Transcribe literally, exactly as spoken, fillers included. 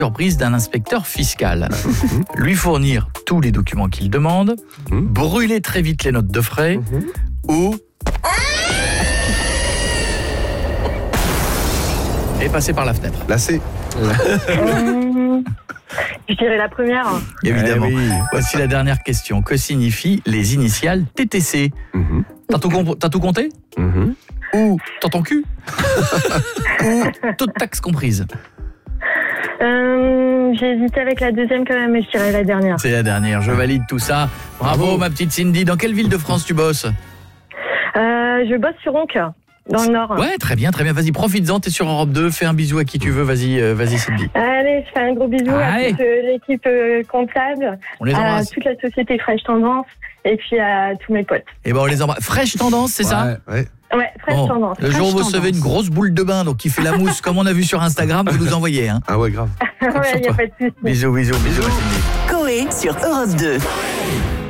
surprise d'un inspecteur fiscal. Lui fournir tous les documents qu'il demande, Mhm. brûler très vite les notes de frais, Mhm. ou... et passer par la fenêtre. Là, c'est. Hum, je dirais la première. Évidemment. Eh oui. Voici la dernière question. Que signifient les initiales T T C? Mhm. T'as tout, comp- t'as tout compté? Mhm. Ou dans ton cul? Ou toute taxe comprise? Hum, J'ai hésité avec la deuxième quand même, mais je dirais la dernière. C'est la dernière, je valide tout ça. Bravo, Bravo. ma petite Cindy. Dans quelle ville de France tu bosses? Euh, je bosse sur Onc, dans le Nord. Ouais, très bien, très bien. Vas-y, profites-en, t'es sur Europe deux. Fais un bisou à qui tu veux. Vas-y, euh, vas-y Cindy. Allez, je fais un gros bisou Allez. à toute euh, l'équipe euh, comptable, On les à embrasse. toute la société Fresh Tendance et puis à tous mes potes. Et ben on les embrasse. Fraîche tendance, c'est ça? Ouais, ouais. Ouais, Fresh Bon, Tendance. le jour où vous Tendance. recevez une grosse boule de bain, donc qui fait la mousse, comme on a vu sur Instagram, vous nous envoyez. Hein. Ah ouais, grave. Ouais, il n'y a pas de souci. Bisous, bisous, bisous, ma Cindy. Coé sur Europe deux.